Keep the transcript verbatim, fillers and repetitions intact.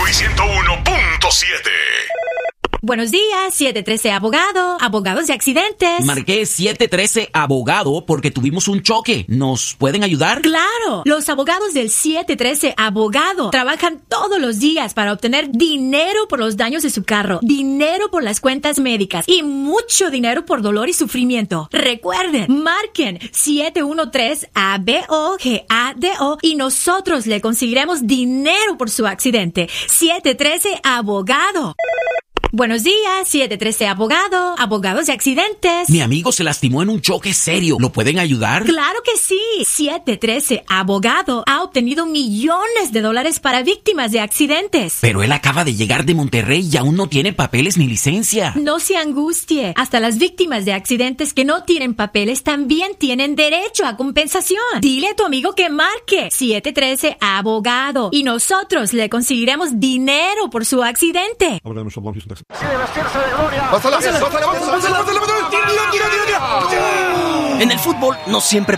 y ciento uno punto siete. Buenos días, siete trece Abogado, abogados de accidentes. Marqué siete trece Abogado porque tuvimos un choque. ¿Nos pueden ayudar? ¡Claro! Los abogados del siete trece Abogado trabajan todos los días para obtener dinero por los daños de su carro, dinero por las cuentas médicas y mucho dinero por dolor y sufrimiento. Recuerden, marquen siete uno tres A B O G A D O y nosotros le conseguiremos dinero por su accidente. siete trece Abogado. Buenos días, siete trece Abogado, abogados de accidentes. Mi amigo se lastimó en un choque serio. ¿Lo pueden ayudar? ¡Claro que sí! siete trece Abogado ha obtenido millones de dólares para víctimas de accidentes. Pero él acaba de llegar de Monterrey y aún no tiene papeles ni licencia. No se angustie. Hasta las víctimas de accidentes que no tienen papeles también tienen derecho a compensación. Dile a tu amigo que marque siete trece Abogado y nosotros le conseguiremos dinero por su accidente. Sí, de vestirse de gloria. Pásala, pásala, pásala, pásala, pásala, pásala, tira, tira, tira, tira. En el fútbol no siempre